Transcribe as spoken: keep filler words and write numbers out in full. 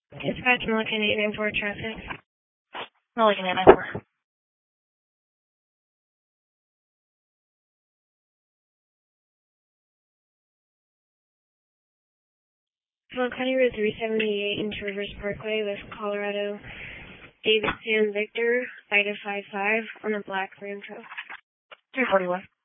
Dispatch Milliken eight nine four traffic. Milliken eight nine four. Hello, County Road three seventy-eight in Traverse Parkway, West Colorado. David Sam Victor, Ida five five on a black Ram truck. three forty-one.